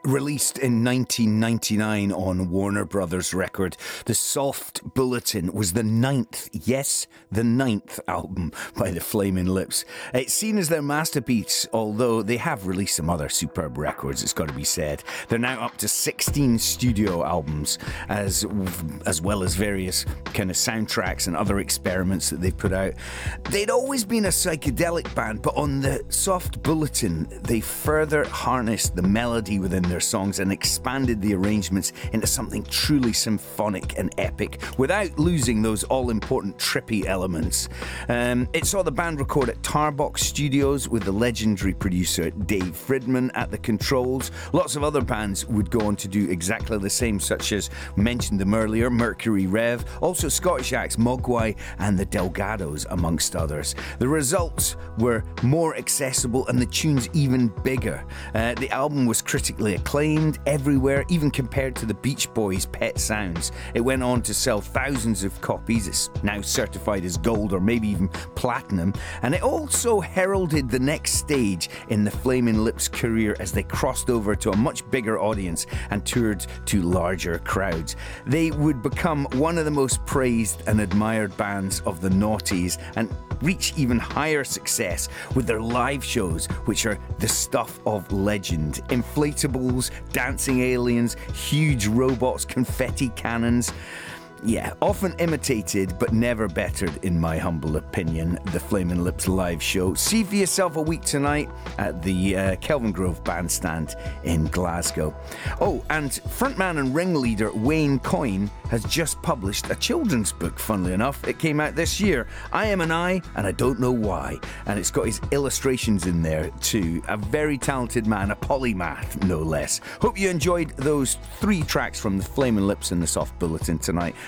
Released in 1999 on Warner Brothers record, The Soft Bulletin was the ninth album by the Flaming Lips. It's seen as their masterpiece, although they have released some other superb records, it's got to be said. They're now up to 16 studio albums, as well as various kind of soundtracks and other experiments that they've put out. They'd always been a psychedelic band, but on The Soft Bulletin, they further harnessed the melody within their songs and expanded the arrangements into something truly symphonic and epic without losing those all-important trippy elements. It saw the band record at Tarbox Studios with the legendary producer Dave Fridman at the controls. Lots of other bands would go on to do exactly the same, such as, mentioned them earlier, Mercury Rev, also Scottish acts Mogwai and the Delgados, amongst others. The results were more accessible and the tunes even bigger. The album was critically acclaimed everywhere, even compared to the Beach Boys' Pet Sounds. It went on to sell thousands of copies. It's now certified as gold or maybe even platinum, and it also heralded the next stage in the Flaming Lips career as they crossed over to a much bigger audience and toured to larger crowds. They would become one of the most praised and admired bands of the noughties and reach even higher success with their live shows, which are the stuff of legend. Inflatables, dancing aliens, huge robots, confetti cannons. Yeah, often imitated but never bettered, in my humble opinion, the Flaming Lips live show. See for yourself a week tonight at the Kelvin Grove Bandstand in Glasgow. Oh, and frontman and ringleader Wayne Coyne has just published a children's book, funnily enough. It came out this year, I Am an I, and I Don't Know Why. And it's got his illustrations in there too. A very talented man, a polymath, no less. Hope you enjoyed those 3 tracks from the Flaming Lips and the Soft Bulletin tonight.